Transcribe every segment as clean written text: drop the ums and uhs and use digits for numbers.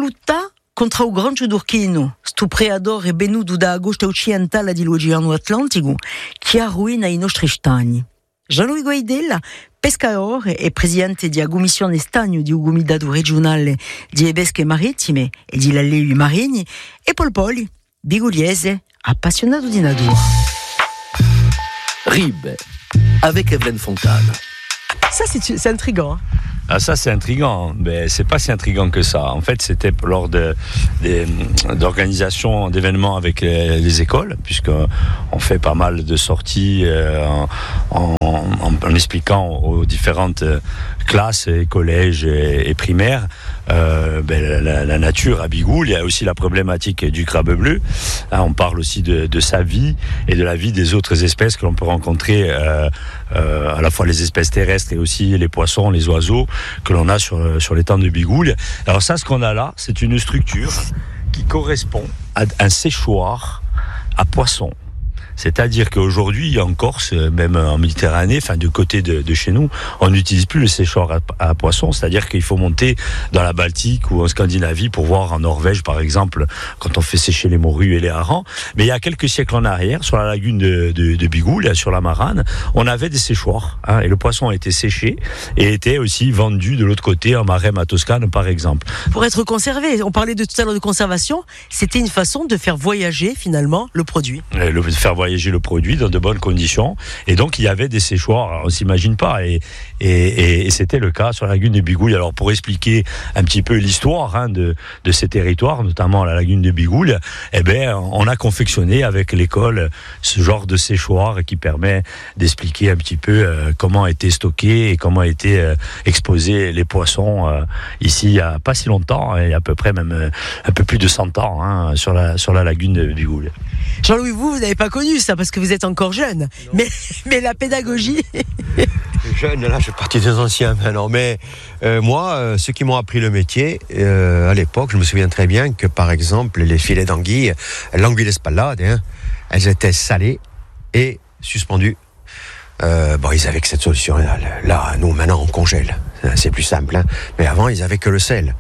lotta contra o grande d'Urquino, sto predador venuto da costa occidentale dell'Oceano Atlantico, che arruina i nostri stagni. Jean-Louis Guaidella, pescador e presidente della Commissione Stagno di Comitato Regionale di Pesche Marittime e di Allevamenti Marini, e Paul Poli, bigugliese, appassionato di natura. Ribe, avec Evelyne Fontane. Ça, c'est intriguant. Hein. Ah, ça c'est intriguant, mais c'est pas si intriguant que ça. En fait, c'était lors d'organisation d'événements avec les écoles, puisqu'on fait pas mal de sorties en expliquant aux différentes classes et collèges et primaires la nature à Bigoul. Il y a aussi la problématique du crabe bleu. Là, on parle aussi de sa vie et de la vie des autres espèces que l'on peut rencontrer, à la fois les espèces terrestres et aussi les poissons, les oiseaux que l'on a sur l'étang de Bigoul. Alors ça, ce qu'on a là, c'est une structure qui correspond à un séchoir à poissons. C'est-à-dire qu'aujourd'hui, en Corse, même en Méditerranée, enfin du côté de chez nous, on n'utilise plus le séchoir à poissons. C'est-à-dire qu'il faut monter dans la Baltique ou en Scandinavie pour voir en Norvège, par exemple, quand on fait sécher les morues et les harengs. Mais il y a quelques siècles en arrière, sur la lagune de Bigoul, sur la Marane, on avait des séchoirs. Et le poisson a été séché et était aussi vendu de l'autre côté, en Marème à Toscane, par exemple. Pour être conservé, on parlait tout à l'heure de conservation, c'était une façon de faire voyager, finalement, le produit. Faire voyager le produit dans de bonnes conditions, et donc il y avait des séchoirs, on s'imagine pas, et c'était le cas sur la lagune de Bigoul. Alors pour expliquer un petit peu l'histoire de ces territoires, notamment la lagune de Bigoul, on a confectionné avec l'école ce genre de séchoir qui permet d'expliquer un petit peu comment étaient stockés et comment étaient exposés les poissons ici il y a pas si longtemps, il y a à peu près même un peu plus de 100 ans sur la lagune de Bigoul. Jean-Louis, vous n'avez pas connu ça parce que vous êtes encore jeune, mais la pédagogie... Jeune, là je fais partie des anciens maintenant, mais moi, ceux qui m'ont appris le métier, à l'époque, je me souviens très bien que par exemple, les filets d'anguille, l'anguille espalade, elles étaient salées et suspendues. Ils avaient que cette solution là, nous maintenant on congèle, c'est plus simple, mais avant ils avaient que le sel.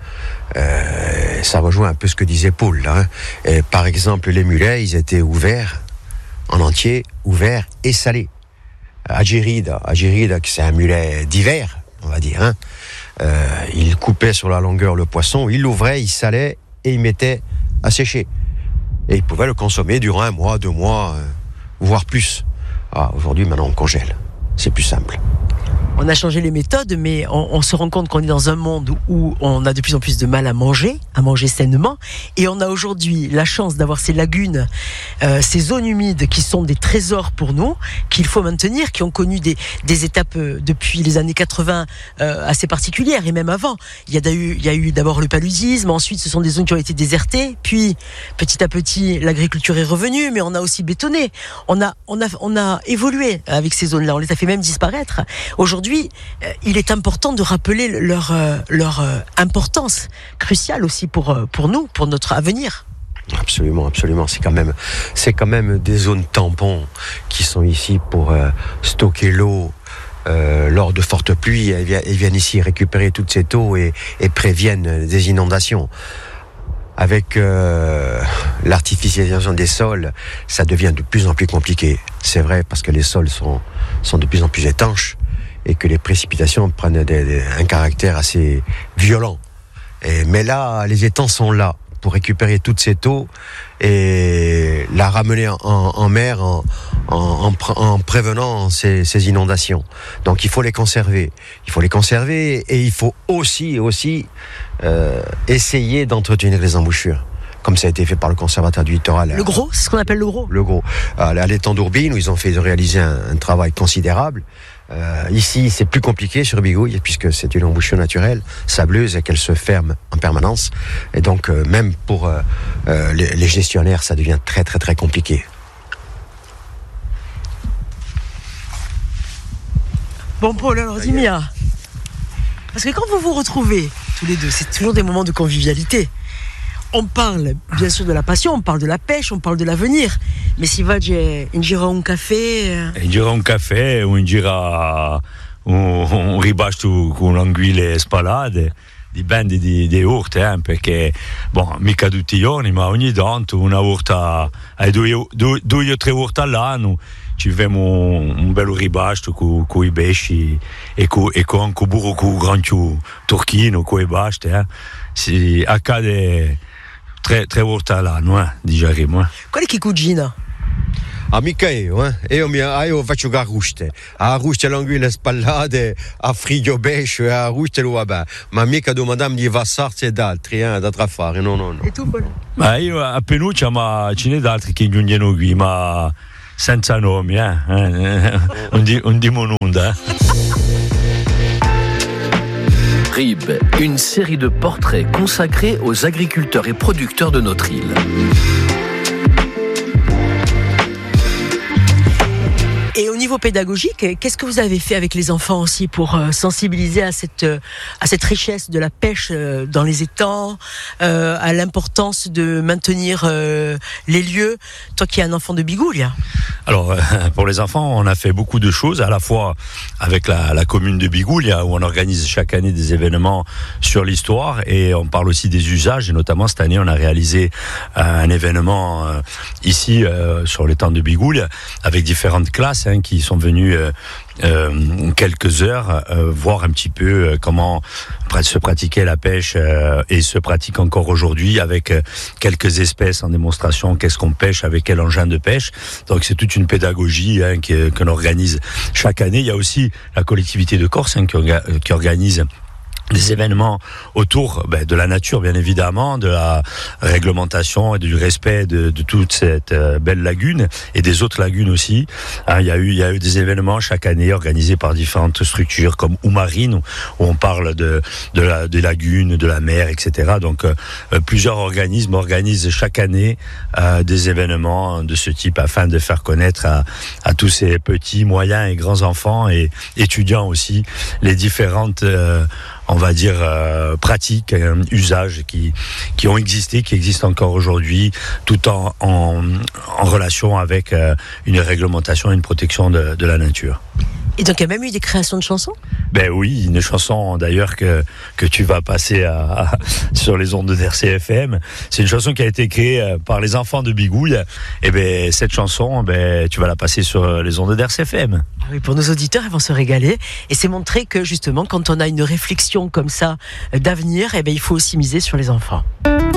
Ça rejoint un peu ce que disait Paul là, Et, par exemple, les mulets, ils étaient ouverts en entier, ouverts et salés. Agirida, c'est un mulet d'hiver, on va dire. Il coupait sur la longueur le poisson, il l'ouvrait, il salait et il mettait à sécher. Et il pouvait le consommer durant 1 mois, 2 mois, voire plus. Aujourd'hui, maintenant, on congèle. C'est plus simple. On a changé les méthodes, mais on se rend compte qu'on est dans un monde où on a de plus en plus de mal à manger sainement. Et on a aujourd'hui la chance d'avoir ces lagunes, ces zones humides qui sont des trésors pour nous, qu'il faut maintenir, qui ont connu des étapes depuis les années 80 assez particulières, et même avant. Il y a eu d'abord le paludisme, ensuite ce sont des zones qui ont été désertées, puis petit à petit l'agriculture est revenue, mais on a aussi bétonné. On a évolué avec ces zones-là, on les a fait même disparaître. Aujourd'hui, il est important de rappeler leur importance cruciale aussi pour nous, pour notre avenir. Absolument. C'est quand même des zones tampons qui sont ici pour stocker l'eau lors de fortes pluies. Elles viennent ici récupérer toute cette eau et préviennent des inondations. Avec l'artificialisation des sols, ça devient de plus en plus compliqué. C'est vrai, parce que les sols sont de plus en plus étanches et que les précipitations prennent un caractère assez violent. Mais là, les étangs sont là pour récupérer toute cette eau et la ramener en mer en prévenant ces inondations. Donc il faut les conserver. Et il faut aussi essayer d'entretenir les embouchures, comme ça a été fait par le conservateur du littoral. Le gros, c'est ce qu'on appelle le gros. Le gros. À l'étang d'Ourbine, où ils ont réaliser un travail considérable. Ici, c'est plus compliqué sur Bigouille, puisque c'est une embouchure naturelle, sableuse, et qu'elle se ferme en permanence. Et donc, même pour les gestionnaires, ça devient très, très, très compliqué. Bon, Paul, alors dis-moi, parce que quand vous vous retrouvez tous les deux, c'est toujours des moments de convivialité. On parle bien sûr de la passion, on parle de la pêche, on parle de l'avenir. Mais si va in gira un café... In gira un café, ou in gira un ribasto con l'anguille spalade, dipende di urte, perché mica tutti i giorni, ma ogni tanto una urta, due o tre urte all'anno ci vediamo un bello ribasto con i pesci e con anche burro con il granchio turchino, con i basti. Si accade tre urte all'anno, diciamo. Qual è chi cucina? Mica io faccio garuste, l'anguille spallate, a frigo pesce, a ruste lo vabbè, ma mica domandami di vassarsi e d'altra affari, no. E tu, Paolo? Ma io a Penuccia, ma ce n'è d'altri che non viene qui, ma senza nomi, non dimo nulla. RIB, une série de portraits consacrés aux agriculteurs et producteurs de notre île. Et au niveau pédagogique, qu'est-ce que vous avez fait avec les enfants aussi pour sensibiliser à cette richesse de la pêche dans les étangs, à l'importance de maintenir les lieux? Toi qui es un enfant de Bigoulia. Alors, pour les enfants, on a fait beaucoup de choses, à la fois avec la commune de Bigoulia, où on organise chaque année des événements sur l'histoire, et on parle aussi des usages, et notamment cette année, on a réalisé un événement ici, sur l'étang de Bigoulia, avec différentes classes qui sont venus quelques heures voir un petit peu comment se pratiquait la pêche et se pratique encore aujourd'hui avec quelques espèces en démonstration, qu'est-ce qu'on pêche, avec quel engin de pêche. Donc c'est toute une pédagogie qu'on organise chaque année. Il y a aussi la collectivité de Corse qui organise des événements autour de la nature, bien évidemment, de la réglementation et du respect de toute cette belle lagune et des autres lagunes aussi. Il y a eu des événements chaque année organisés par différentes structures comme Oumarine, où on parle des lagunes, de la mer, etc. Donc plusieurs organismes organisent chaque année des événements de ce type afin de faire connaître à tous ces petits, moyens et grands enfants et étudiants aussi les différentes on va dire pratiques, usages qui ont existé, qui existent encore aujourd'hui, tout en relation avec une réglementation et une protection de la nature. Et donc il y a même eu des créations de chansons? Ben oui, une chanson d'ailleurs que tu vas passer sur les ondes de RCFM. C'est une chanson qui a été créée par les enfants de Bigouille. Et ben cette chanson, tu vas la passer sur les ondes de RCFM. Ah oui, pour nos auditeurs, ils vont se régaler. Et c'est montrer que justement, quand on a une réflexion comme ça d'avenir, il faut aussi miser sur les enfants.